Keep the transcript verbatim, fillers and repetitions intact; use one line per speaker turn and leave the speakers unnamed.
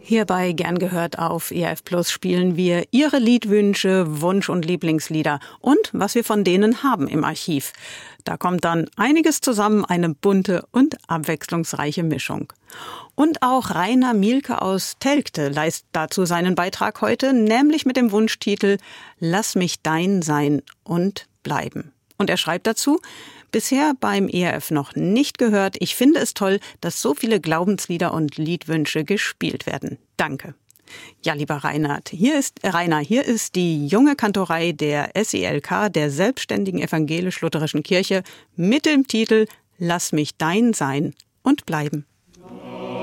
Hierbei gern gehört auf E R F Plus spielen wir Ihre Liedwünsche, Wunsch- und Lieblingslieder und was wir von denen haben im Archiv. Da kommt dann einiges zusammen, eine bunte und abwechslungsreiche Mischung. Und auch Rainer Mielke aus Telgte leistet dazu seinen Beitrag heute, nämlich mit dem Wunschtitel Lass mich dein sein und bleiben. Und er schreibt dazu: Bisher beim E R F noch nicht gehört. Ich finde es toll, dass so viele Glaubenslieder und Liedwünsche gespielt werden. Danke. Ja, lieber Reinhard, hier ist, äh, Rainer, hier ist die junge Kantorei der S E L K, der Selbstständigen Evangelisch-Lutherischen Kirche, mit dem Titel Lass mich dein sein und bleiben.